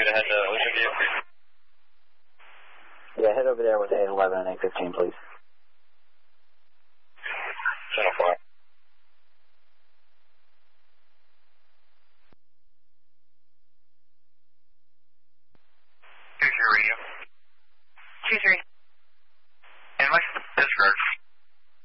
you to head to Ocean View. Yeah, head over there with A11 and A15, please.